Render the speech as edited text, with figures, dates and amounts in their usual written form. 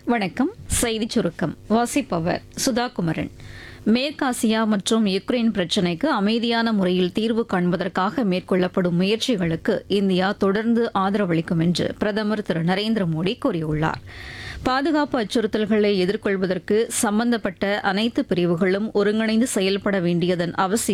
வணக்கம். செய்திச் சுருக்கம் வாசிப்பவர் சுதா குமரன். மேற்காசியா மற்றும் யுக்ரைன் பிரச்சினைக்கு அமைதியான முறையில் தீர்வு காண்பதற்காக மேற்கொள்ளப்படும் முயற்சிகளுக்கு இந்தியா தொடர்ந்து ஆதரவளிக்கும் என்று பிரதமர் திரு நரேந்திர மோடி கூறியுள்ளார். பாதுகாப்பு அச்சுறுத்தல்களை எதிர்கொள்வதற்கு சம்பந்தப்பட்ட அனைத்து பிரிவுகளும் ஒருங்கிணைந்து செயல்பட வேண்டியதன் அவசியம்